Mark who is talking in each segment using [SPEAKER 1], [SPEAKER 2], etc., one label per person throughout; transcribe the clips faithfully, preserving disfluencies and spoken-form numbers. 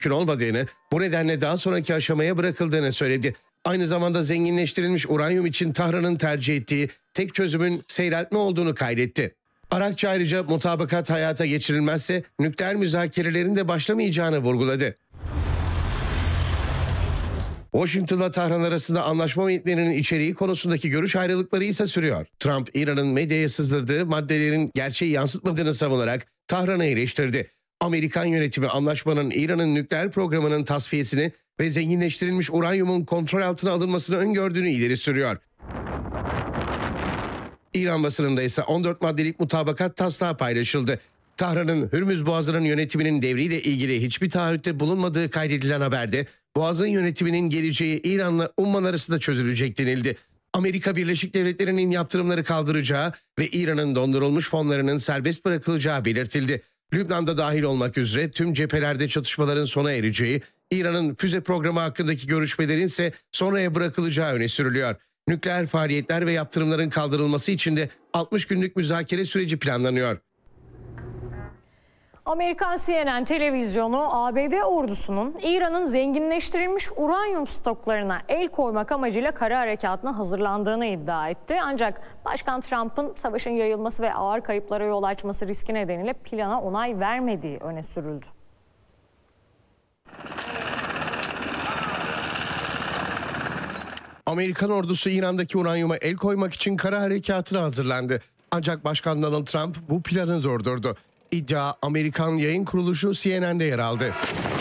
[SPEAKER 1] mümkün olmadığını, bu nedenle daha sonraki aşamaya bırakıldığını söyledi. Aynı zamanda zenginleştirilmiş uranyum için Tahran'ın tercih ettiği tek çözümün seyreltme olduğunu kaydetti. Arakçı ayrıca mutabakat hayata geçirilmezse nükleer müzakerelerin de başlamayacağını vurguladı. Washington'la Tahran arasında anlaşma metninin içeriği konusundaki görüş ayrılıkları ise sürüyor. Trump, İran'ın medyaya sızdırdığı maddelerin gerçeği yansıtmadığını savunarak Tahran'ı eleştirdi. Amerikan yönetimi anlaşmanın İran'ın nükleer programının tasfiyesini ve zenginleştirilmiş uranyumun kontrol altına alınmasını öngördüğünü ileri sürüyor. İran basınında ise on dört maddelik mutabakat taslağı paylaşıldı. Tahran'ın Hürmüz Boğazı'nın yönetiminin devriyle ilgili hiçbir taahhütte bulunmadığı kaydedilen haberde Boğaz'ın yönetiminin geleceği İran'la Umman arasında çözülecek denildi. Amerika Birleşik Devletleri'nin yaptırımları kaldıracağı ve İran'ın dondurulmuş fonlarının serbest bırakılacağı belirtildi. Lübnan'da dahil olmak üzere tüm cephelerde çatışmaların sona ereceği, İran'ın füze programı hakkındaki görüşmelerin ise sonraya bırakılacağı öne sürülüyor. Nükleer faaliyetler ve yaptırımların kaldırılması için de altmış günlük müzakere süreci planlanıyor.
[SPEAKER 2] Amerikan C N N televizyonu A B D ordusunun İran'ın zenginleştirilmiş uranyum stoklarına el koymak amacıyla kara harekatına hazırlandığını iddia etti. Ancak Başkan Trump'ın savaşın yayılması ve ağır kayıplara yol açması riski nedeniyle plana onay vermediği öne sürüldü.
[SPEAKER 1] Amerikan ordusu İran'daki uranyuma el koymak için kara harekatına hazırlandı. Ancak Başkan Donald Trump bu planı durdurdu. İddia Amerikan yayın kuruluşu C N N'de yer aldı.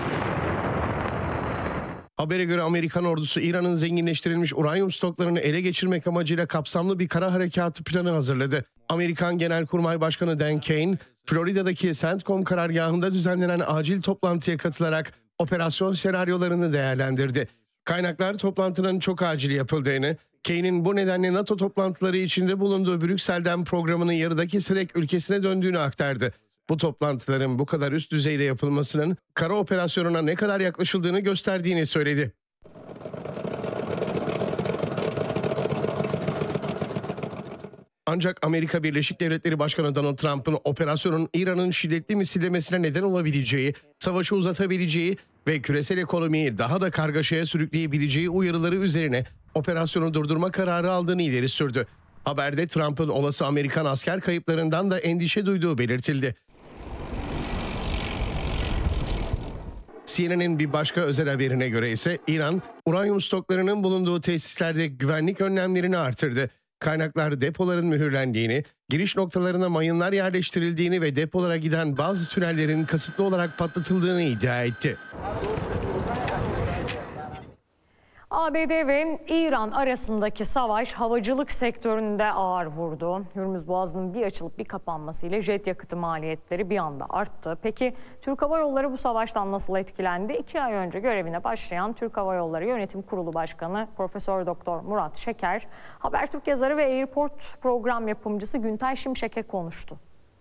[SPEAKER 1] Habere göre Amerikan ordusu İran'ın zenginleştirilmiş uranyum stoklarını ele geçirmek amacıyla kapsamlı bir kara harekatı planı hazırladı. Amerikan Genelkurmay Başkanı Dan Kane, Florida'daki CENTCOM karargahında düzenlenen acil toplantıya katılarak operasyon senaryolarını değerlendirdi. Kaynaklar toplantının çok acil yapıldığını, Kane'in bu nedenle NATO toplantıları içinde bulunduğu Brüksel'den programının yarıda keserek ülkesine döndüğünü aktardı. Bu toplantıların bu kadar üst düzeyde yapılmasının kara operasyonuna ne kadar yaklaşıldığını gösterdiğini söyledi. Ancak Amerika Birleşik Devletleri Başkanı Donald Trump'ın operasyonun İran'ın şiddetli misillemesine neden olabileceği, savaşı uzatabileceği ve küresel ekonomiyi daha da kargaşaya sürükleyebileceği uyarıları üzerine operasyonu durdurma kararı aldığını ileri sürdü. Haberde Trump'ın olası Amerikan asker kayıplarından da endişe duyduğu belirtildi. C N N'in bir başka özel haberine göre ise İran, uranyum stoklarının bulunduğu tesislerde güvenlik önlemlerini artırdı. Kaynaklar depoların mühürlendiğini, giriş noktalarına mayınlar yerleştirildiğini ve depolara giden bazı tünellerin kasıtlı olarak patlatıldığını iddia etti.
[SPEAKER 2] A B D ve İran arasındaki savaş havacılık sektöründe ağır vurdu. Hürmüz Boğazı'nın bir açılıp bir kapanmasıyla jet yakıtı maliyetleri bir anda arttı. Peki Türk Hava Yolları bu savaştan nasıl etkilendi? İki ay önce görevine başlayan Türk Hava Yolları Yönetim Kurulu Başkanı Profesör Doktor Murat Şeker, Habertürk yazarı ve Airport program yapımcısı Güntay Şimşek'e konuştu.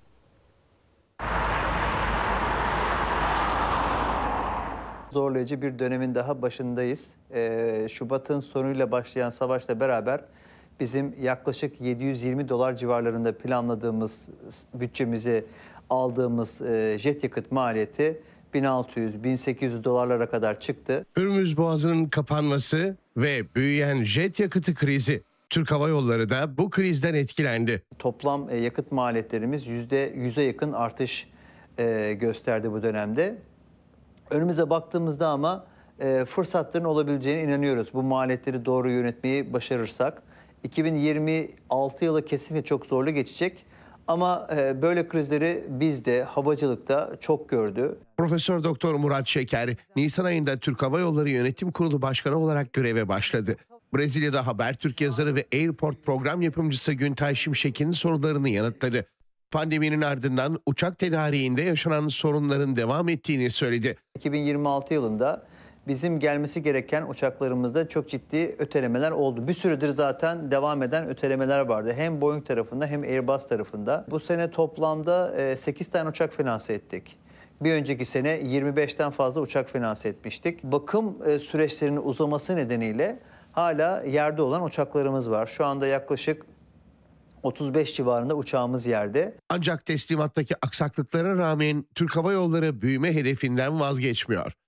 [SPEAKER 3] Zorlayıcı bir dönemin daha başındayız. Ee, Şubat'ın sonuyla başlayan savaşla beraber bizim yaklaşık yedi yüz yirmi dolar civarlarında planladığımız bütçemizi aldığımız e, jet yakıt maliyeti bin altı yüz bin sekiz yüz dolarlara kadar çıktı.
[SPEAKER 1] Hürmüz Boğazı'nın kapanması ve büyüyen jet yakıtı krizi. Türk Hava Yolları da bu krizden etkilendi.
[SPEAKER 3] Toplam e, yakıt maliyetlerimiz yüzde yüze yakın artış e, gösterdi bu dönemde. Önümüze baktığımızda ama e, fırsatların olabileceğine inanıyoruz. Bu maliyetleri doğru yönetmeyi başarırsak. iki bin yirmi altı yılı kesinlikle çok zorlu geçecek. Ama e, böyle krizleri biz de havacılıkta çok gördü.
[SPEAKER 1] Profesör Doktor Murat Şeker, Nisan ayında Türk Hava Yolları Yönetim Kurulu Başkanı olarak göreve başladı. Brezilya'da Habertürk yazarı ve Airport program yapımcısı Güntay Şimşek'in sorularını yanıtladı. Pandeminin ardından uçak tedariğinde yaşanan sorunların devam ettiğini söyledi.
[SPEAKER 3] iki bin yirmi altı yılında bizim gelmesi gereken uçaklarımızda çok ciddi ötelemeler oldu. Bir süredir zaten devam eden ötelemeler vardı. Hem Boeing tarafında hem Airbus tarafında. Bu sene toplamda sekiz tane uçak finanse ettik. Bir önceki sene yirmi beşten fazla uçak finanse etmiştik. Bakım süreçlerinin uzaması nedeniyle hala yerde olan uçaklarımız var. Şu anda yaklaşık otuz beş civarında uçağımız yerde.
[SPEAKER 1] Ancak teslimattaki aksaklıklara rağmen Türk Hava Yolları büyüme hedefinden vazgeçmiyor.